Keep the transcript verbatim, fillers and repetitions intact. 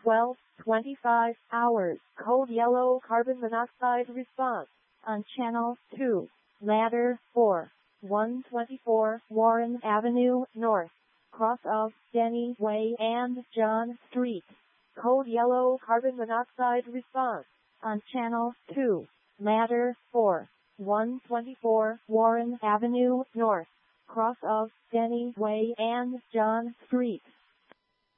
twelve twenty-five hours. Code yellow carbon monoxide response on channel two. Ladder four. one twenty-four Warren Avenue North. Cross of Denny Way and John Street. Code yellow carbon monoxide response on channel two. Ladder four. one twenty-four Warren Avenue North. Cross of Denny Way and John Street.